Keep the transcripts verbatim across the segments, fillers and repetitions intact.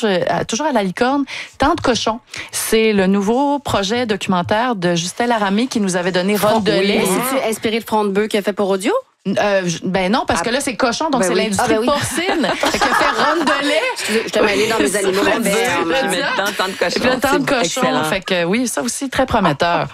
toujours, toujours à la licorne, Tante Cochon. C'est le nouveau projet documentaire de Justin Laramie qui nous avait donné Ronde de lait. Oui. C'est-tu inspiré de Front de bœuf qu'il a fait pour audio? Euh, ben non, parce ah, que là, c'est cochon, donc ben c'est oui. l'industrie ah, ben oui. porcine qui a fait Ronde de lait. Je te mêlée dans mes animaux. Je vais mettre Tante Cochon. Et puis le Tante Cochon. Excellent. Fait que oui, ça aussi, très prometteur.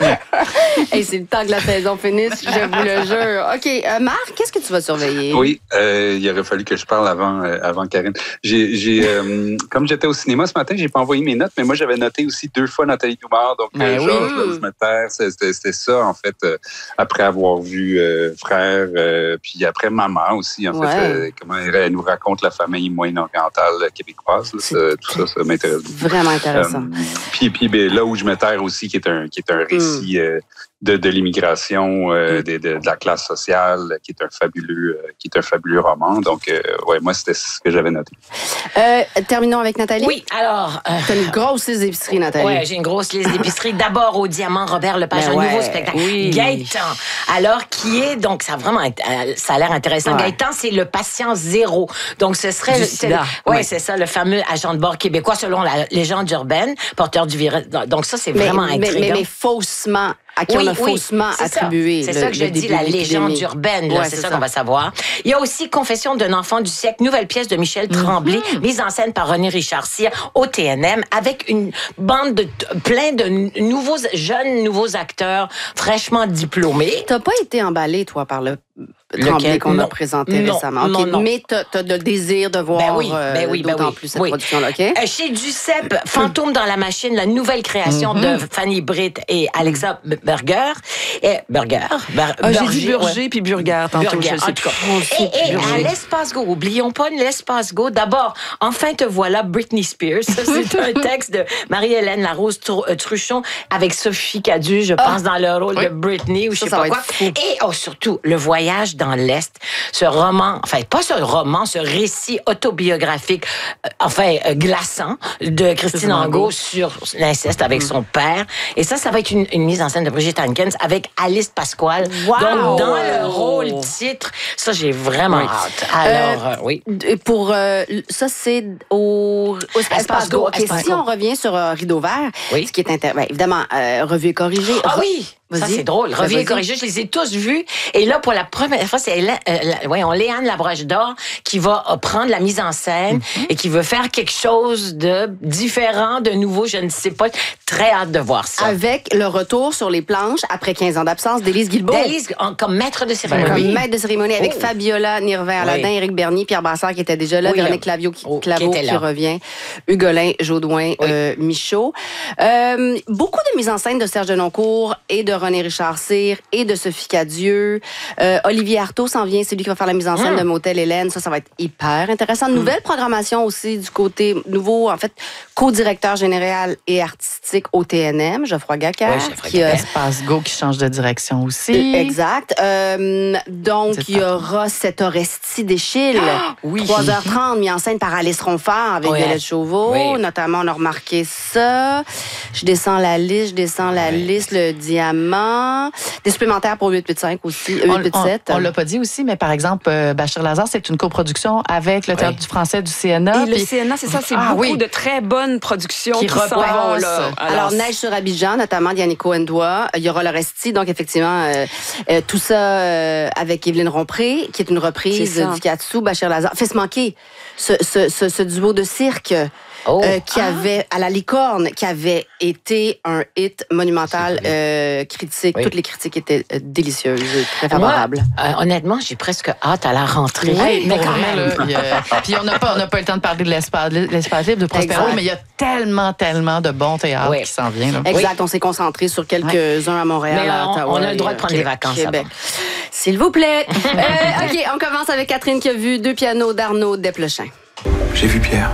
Hey, c'est le temps que la saison finisse, je vous le jure. OK, euh, Marc, qu'est-ce que tu vas surveiller? Oui, euh, il aurait fallu que je parle avant, euh, avant Karine. J'ai, j'ai, euh, comme j'étais au cinéma ce matin, j'ai pas envoyé mes notes, mais moi, j'avais noté aussi deux fois Nathalie Doumard. Donc, euh, Georges, là où je me terre, c'était, c'était ça, en fait, euh, après avoir vu euh, Frère, euh, puis après Maman aussi, en ouais. fait, euh, comment elle, elle nous raconte la famille moyen-orientale québécoise. Là, ça, tout ça, ça m'intéresse. Vraiment intéressant. Euh, puis, puis ben, là où je me terre aussi, qui est un, qui est un récit mm. Euh, de, de l'immigration, euh, de, de, de la classe sociale, qui est un fabuleux, euh, qui est un fabuleux roman. Donc, euh, ouais, moi, c'était ce que j'avais noté. Euh, terminons avec Nathalie. Oui, alors... Euh, T'as une grosse liste d'épicerie, Nathalie. Oui, j'ai une grosse liste d'épicerie. D'abord, au Diamant, Robert Lepage, ben un ouais, nouveau spectacle. Oui. Gaëtan, alors, qui est... Donc, ça a vraiment... Ça a l'air intéressant. Ouais. Gaëtan, c'est le patient zéro. Donc, ce serait... Oui, ouais, c'est ça, le fameux agent de bord québécois, selon la légende urbaine, porteur du virus. Donc, ça, c'est vraiment mais, intriguant. Mais, mais, mais faussement... à qui oui, on a oui, faussement attribué. C'est ça, ça que je dis, la légende urbaine. Là, ouais, c'est, c'est ça, ça qu'on va savoir. Il y a aussi Confession d'un enfant du siècle, nouvelle pièce de Michel Tremblay, mm-hmm. mise en scène par René Richard Cyr au T N M, avec une bande de plein de nouveaux jeunes, nouveaux acteurs fraîchement diplômés. T'as pas été emballé, toi, par le Tremblay qu'on non. a présenté non, récemment. Okay. Non, non. Mais tu as le désir de voir ben oui, ben oui, d'autant ben oui. plus cette oui. production-là. Okay? Euh, chez Duceppe, Fantôme dans la machine, la nouvelle création mm-hmm. de Fanny Britt et Alexa Burger. Et Burger. Bar, ah, j'ai dit Burger ouais. puis Burger tantôt. Burger, je sais en tout cas. Et, et à l'Espace Go, oublions pas l'Espace Go. D'abord, Enfin te voilà, Britney Spears. Ça, c'est un texte de Marie-Hélène Larose Truchon avec Sophie Cadu, je pense, ah. dans le rôle oui. de Britney ou je sais pas quoi. Et oh, surtout, Le voyage dans l'Est, ce roman, enfin, pas ce roman, ce récit autobiographique, euh, enfin, euh, glaçant, de Christine Angot sur l'inceste avec mm-hmm. son père. Et ça, ça va être une, une mise en scène de Brigitte Hankins avec Alice Pasquale. Wow! Donc, dans le rôle titre, ça, j'ai vraiment oui. hâte. Alors, euh, euh, oui. Pour, euh, ça, c'est au, au Espace, Espace Go. Okay, Espace si Go. On revient sur euh, Rideau Vert, oui. ce qui est intéressant, ben, évidemment, euh, revue et corrigée. Ah Re- oui! Vas-y. Ça, c'est drôle. Revue et corrigée, je les ai tous vus. Et là, pour la première fois, c'est euh, la, ouais, on Léane Labroche d'Or qui va euh, prendre la mise en scène mm-hmm. et qui veut faire quelque chose de différent, de nouveau, je ne sais pas. Très hâte de voir ça. Avec le retour sur les planches, après quinze ans d'absence, d'Élise Guilbeault. D'Élise, comme maître de cérémonie. Comme maître de cérémonie avec oh. Fabiola Nirvin-Aladin, oui. Éric Bernier, Pierre Brassard qui était déjà là, oui, Véronique Clavio qui, oh, Claveau, qui, qui revient, Hugolin, Jodoin, oui. euh, Michaud. Euh, beaucoup de mise en scène de Serge Denoncourt et de René Richard Cyr et de Sophie Cadieux. Euh, Olivier Artaud s'en vient, c'est lui qui va faire la mise en scène mmh. de Motel Hélène. Ça, ça va être hyper intéressant. Nouvelle mmh. programmation aussi du côté nouveau, en fait, co-directeur général et artistique au T N M, Geoffroy Gacquer. Oui, Geoffroy qui a Espace Go qui change de direction aussi. Exact. Euh, donc, c'est il y aura cette Orestie d'Échille. Ah, oui. trois heures trente, mis en scène par Alice Ronfort avec oui. Violette Chauveau. Oui. Notamment, on a remarqué ça. Je descends la liste, je descends la oui. liste, le diamant. Des supplémentaires pour huit huit cinq aussi, huit huit sept. On, on, on l'a pas dit aussi, mais par exemple, euh, Bachir Lazare, c'est une coproduction avec le Théâtre oui. du Français du C N A. Et puis... le C N A, c'est ça, c'est ah, beaucoup oui. de très bonnes productions qui, qui s'en vont là. Alors, Alors Neige sur Abidjan, notamment Yannico Ndoa. Il y aura le Resti, donc effectivement, euh, euh, tout ça euh, avec Évelyne Rompré, qui est une reprise du Katsu, Bachir Lazare. Fait se manquer ce, ce, ce, ce duo de cirque. Oh. Euh, qui ah. avait, à la licorne, qui avait été un hit monumental, euh, critique. Oui. Toutes les critiques étaient euh, délicieuses, très favorables. Moi, euh, honnêtement, j'ai presque hâte à la rentrée. Oui, mais quand même. Là, a... Puis on n'a pas, pas eu le temps de parler de l'espace, l'espace libre de Prospero, exact. Mais il y a tellement, tellement de bons théâtres oui. qui s'en viennent. Là. Exact, oui. on s'est concentré sur quelques-uns à Montréal, mais à on, Ottawa. On a le droit de prendre des vacances Québec. S'il vous plaît. euh, OK, on commence avec Catherine qui a vu deux pianos d'Arnaud Desplechin. J'ai vu Pierre.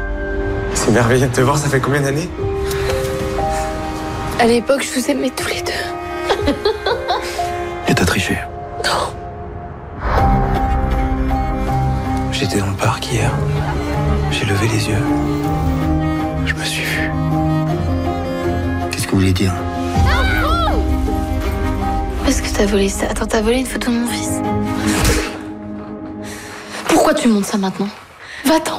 C'est merveilleux de te voir, ça fait combien d'années? À l'époque, je vous aimais tous les deux. Et t'as triché? Non. J'étais dans le parc hier. J'ai levé les yeux. Je me suis vu. Qu'est-ce que vous voulez dire? Est-ce que t'as volé ça? Attends, t'as volé une photo de mon fils? Pourquoi tu montes ça maintenant? Va-t'en.